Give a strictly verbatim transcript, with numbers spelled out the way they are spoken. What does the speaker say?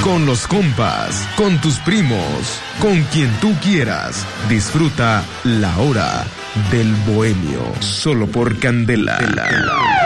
Con los compas, con tus primos, con quien tú quieras. Disfruta la hora del bohemio. Solo por Candela.